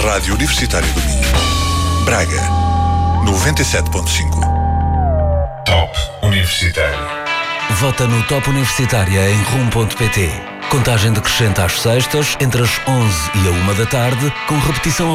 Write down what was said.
Rádio Universitária do Minho. Braga, 97.5. Top Universitário. Vota no Top Universitária em rum.pt. Contagem decrescente às sextas, entre as 11 e a 1 da tarde, com repetição